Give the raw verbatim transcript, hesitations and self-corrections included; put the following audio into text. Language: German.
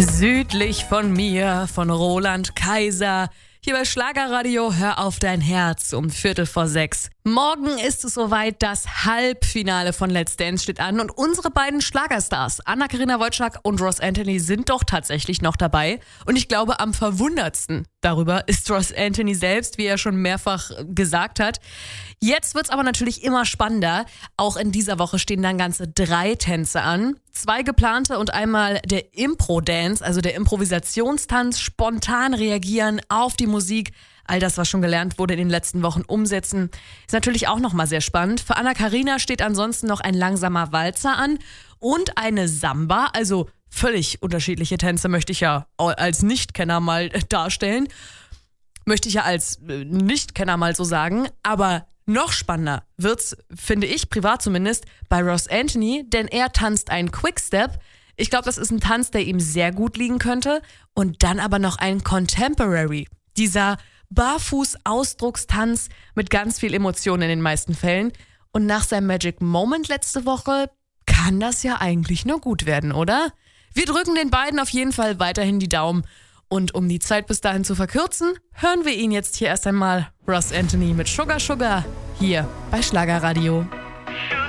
Südlich von mir, von Roland Kaiser. Hier bei Schlagerradio, hör auf dein Herz um Viertel vor sechs. Morgen ist es soweit, das Halbfinale von Let's Dance steht an und unsere beiden Schlagerstars, Anna-Karina Wojcik und Ross Anthony, sind doch tatsächlich noch dabei. Und ich glaube, am verwundertsten darüber ist Ross Anthony selbst, wie er schon mehrfach gesagt hat. Jetzt wird's aber natürlich immer spannender. Auch in dieser Woche stehen dann ganze drei Tänze an. Zwei geplante und einmal der Impro-Dance, also der Improvisationstanz, spontan reagieren auf die Musik. All das, was schon gelernt wurde in den letzten Wochen, umsetzen. Ist natürlich auch nochmal sehr spannend. Für Anna-Karina steht ansonsten noch ein langsamer Walzer an und eine Samba, also völlig unterschiedliche Tänze möchte ich ja als Nichtkenner mal darstellen. Möchte ich ja als Nichtkenner mal so sagen, aber noch spannender wird's, finde ich, privat zumindest, bei Ross Anthony, denn er tanzt einen Quickstep. Ich glaube, das ist ein Tanz, der ihm sehr gut liegen könnte. Und dann aber noch ein Contemporary. Dieser Barfuß-Ausdruckstanz mit ganz viel Emotion in den meisten Fällen. Und nach seinem Magic Moment letzte Woche kann das ja eigentlich nur gut werden, oder? Wir drücken den beiden auf jeden Fall weiterhin die Daumen. Und um die Zeit bis dahin zu verkürzen, hören wir ihn jetzt hier erst einmal, Ross Anthony mit Sugar Sugar, hier bei Schlagerradio.